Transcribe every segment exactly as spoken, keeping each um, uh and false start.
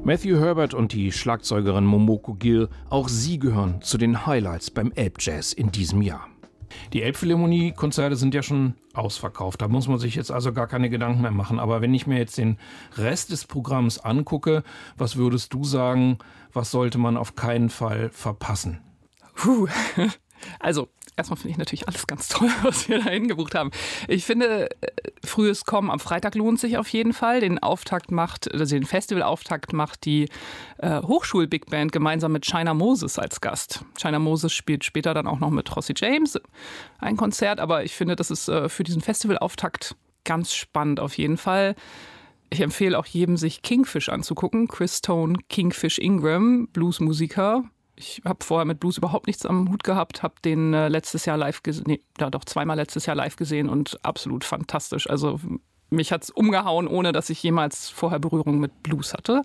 Matthew Herbert und die Schlagzeugerin Momoko Gill, auch sie gehören zu den Highlights beim Elbjazz in diesem Jahr. Die Elbphilharmonie-Konzerte sind ja schon ausverkauft, da muss man sich jetzt also gar keine Gedanken mehr machen. Aber wenn ich mir jetzt den Rest des Programms angucke, was würdest du sagen, was sollte man auf keinen Fall verpassen? Puh. Also, erstmal finde ich natürlich alles ganz toll, was wir da hingebucht haben. Ich finde, frühes Kommen am Freitag lohnt sich auf jeden Fall. Den Auftakt macht, also den Festivalauftakt macht die äh, Hochschul-Big Band gemeinsam mit China Moses als Gast. China Moses spielt später dann auch noch mit Rossi James ein Konzert, aber ich finde, das ist äh, für diesen Festivalauftakt ganz spannend auf jeden Fall. Ich empfehle auch jedem, sich Kingfish anzugucken. Chris Tone, Kingfish Ingram, Bluesmusiker. Ich habe vorher mit Blues überhaupt nichts am Hut gehabt, habe den äh, letztes Jahr live gesehen, nee, ja doch zweimal letztes Jahr live gesehen und absolut fantastisch. Also mich hat es umgehauen, ohne dass ich jemals vorher Berührung mit Blues hatte.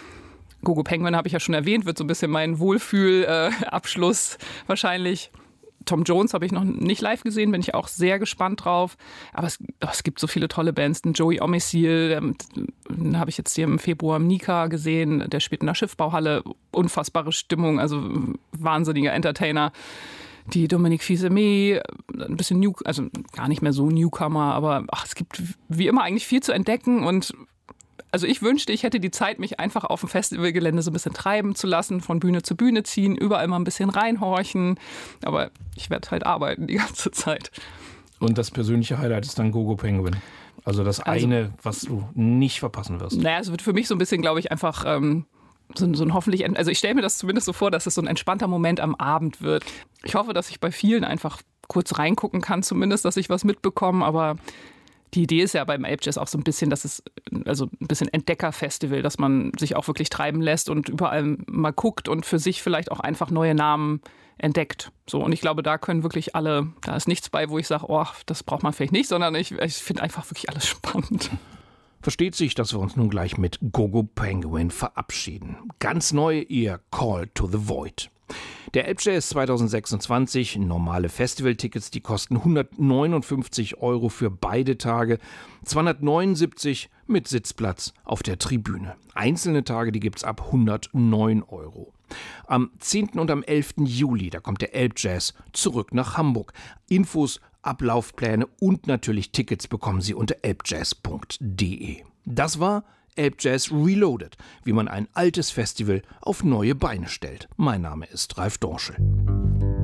Gogo Penguin habe ich ja schon erwähnt, wird so ein bisschen mein Wohlfühl-Abschluss äh, wahrscheinlich. Tom Jones habe ich noch nicht live gesehen, bin ich auch sehr gespannt drauf. Aber es, oh, es gibt so viele tolle Bands. Den Joey Omisil, den habe ich jetzt hier im Februar im Nika gesehen. Der spielt in der Schiffbauhalle. Unfassbare Stimmung, also wahnsinniger Entertainer. Die Dominique Fils-Aimé, ein bisschen New, also gar nicht mehr so Newcomer, aber ach, es gibt wie immer eigentlich viel zu entdecken und also ich wünschte, ich hätte die Zeit, mich einfach auf dem Festivalgelände so ein bisschen treiben zu lassen, von Bühne zu Bühne ziehen, überall mal ein bisschen reinhorchen. Aber ich werde halt arbeiten die ganze Zeit. Und das persönliche Highlight ist dann Gogo Penguin. Also das also, eine, was du nicht verpassen wirst. Naja, es wird für mich so ein bisschen, glaube ich, einfach ähm, so, so ein hoffentlich, also ich stelle mir das zumindest so vor, dass es so ein entspannter Moment am Abend wird. Ich hoffe, dass ich bei vielen einfach kurz reingucken kann, zumindest, dass ich was mitbekomme, aber die Idee ist ja beim Elbjazz auch so ein bisschen, dass es also ein bisschen Entdeckerfestival, dass man sich auch wirklich treiben lässt und überall mal guckt und für sich vielleicht auch einfach neue Namen entdeckt. So, und ich glaube, da können wirklich alle, da ist nichts bei, wo ich sage, oh, das braucht man vielleicht nicht, sondern ich, ich finde einfach wirklich alles spannend. Versteht sich, dass wir uns nun gleich mit Gogo Penguin verabschieden. Ganz neu ihr Call to the Void. Der Elbjazz zwanzig sechsundzwanzig, normale Festivaltickets, die kosten hundertneunundfünfzig Euro für beide Tage, zweihundertneunundsiebzig mit Sitzplatz auf der Tribüne. Einzelne Tage, die gibt's ab hundertneun Euro. Am zehnten und am elften Juli, da kommt der Elbjazz zurück nach Hamburg. Infos, Ablaufpläne und natürlich Tickets bekommen Sie unter elbjazz punkt de. Das war Elbjazz Reloaded, wie man ein altes Festival auf neue Beine stellt. Mein Name ist Ralf Dorschel.